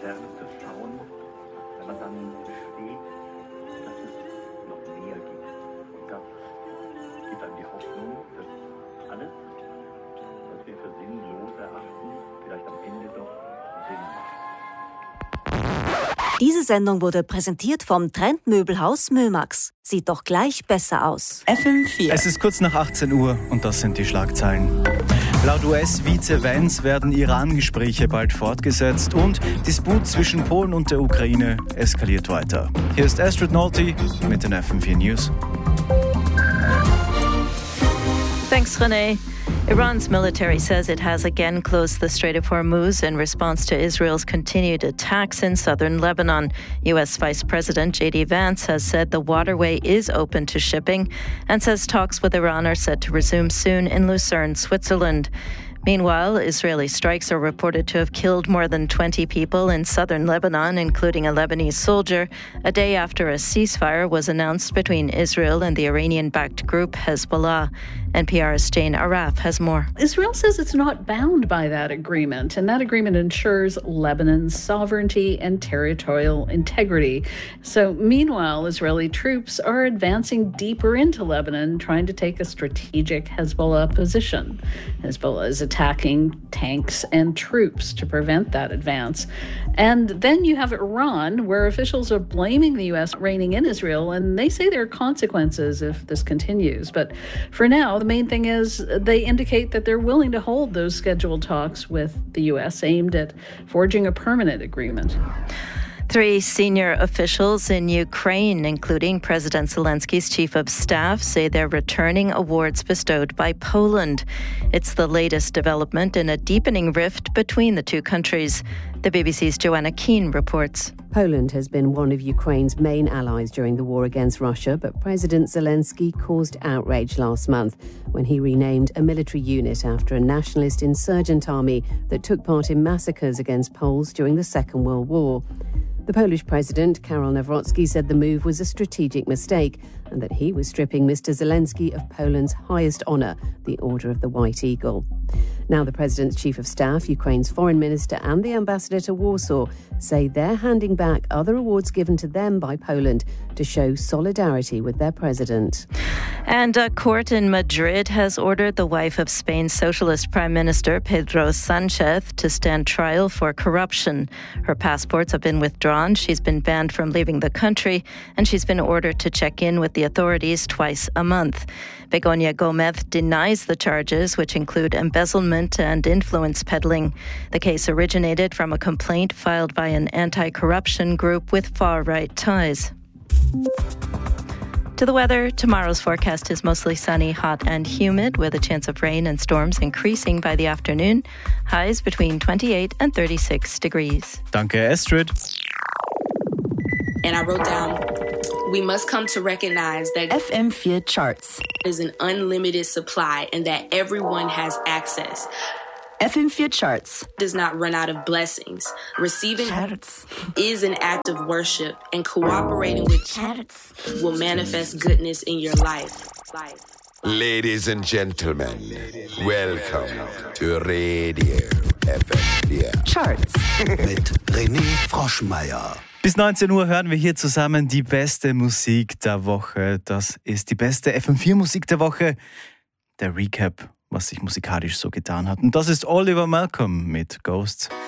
Ferne zu schauen, wenn man dann steht, dass es noch mehr gibt. Und das gibt einem die Hoffnung, dass alles, was wir für sinnlos erachten, vielleicht am Ende doch Sinn macht. Diese Sendung wurde präsentiert vom Trendmöbelhaus Mömax. Sieht doch gleich besser aus. FM4. Es ist kurz nach 18 Uhr und das sind die Schlagzeilen. Laut US-Vize Vance werden Iran-Gespräche bald fortgesetzt und Disput zwischen Polen und der Ukraine eskaliert weiter. Hier ist Astrid Nolte mit den FM4 News. Thanks, René. Iran's military says it has again closed the Strait of Hormuz in response to Israel's continued attacks in southern Lebanon. U.S. Vice President J.D. Vance has said the waterway is open to shipping and says talks with Iran are set to resume soon in Lucerne, Switzerland. Meanwhile, Israeli strikes are reported to have killed more than 20 people in southern Lebanon, including a Lebanese soldier, a day after a ceasefire was announced between Israel and the Iranian-backed group Hezbollah. NPR's Jane Araf has more. Israel says it's not bound by that agreement, and that agreement ensures Lebanon's sovereignty and territorial integrity. So, meanwhile, Israeli troops are advancing deeper into Lebanon, trying to take a strategic Hezbollah position. Hezbollah is attacking tanks and troops to prevent that advance. And then you have Iran, where officials are blaming the U.S. reining in Israel, and they say there are consequences if this continues. But for now, the main thing is they indicate that they're willing to hold those scheduled talks with the U.S. aimed at forging a permanent agreement. 3 senior officials in Ukraine, including President Zelensky's chief of staff, say they're returning awards bestowed by Poland. It's the latest development in a deepening rift between the two countries. The BBC's Joanna Keane reports. Poland has been one of Ukraine's main allies during the war against Russia, but President Zelensky caused outrage last month when he renamed a military unit after a nationalist insurgent army that took part in massacres against Poles during the Second World War. The Polish president, Karol Nawrocki, said the move was a strategic mistake and that he was stripping Mr. Zelensky of Poland's highest honour, the Order of the White Eagle. Now the president's chief of staff, Ukraine's foreign minister and the ambassador to Warsaw say they're handing back other awards given to them by Poland to show solidarity with their president. And a court in Madrid has ordered the wife of Spain's socialist prime minister, Pedro Sanchez, to stand trial for corruption. Her passports have been withdrawn, she's been banned from leaving the country, and she's been ordered to check in with the authorities twice a month. Begoña Gómez denies the charges, which include embezzlement and influence peddling. The case originated from a complaint filed by an anti-corruption group with far-right ties. To the weather, tomorrow's forecast is mostly sunny, hot and humid, with a chance of rain and storms increasing by the afternoon. Highs between 28 and 36 degrees. Danke, Astrid. And I wrote down, we must come to recognize that FM4 Charts is an unlimited supply and that everyone has access. FM4 Charts Does not run out of blessings. Receiving Charts is an act of worship, and cooperating with Charts will manifest goodness in your life. Ladies and gentlemen, welcome to Radio FM4 Charts mit René Froschmeier. Bis 19 Uhr hören wir hier zusammen die beste Musik der Woche. Das ist die beste FM4-Musik der Woche. Der Recap, was sich musikalisch so getan hat. Und das ist Oliver Malcolm mit Ghosts.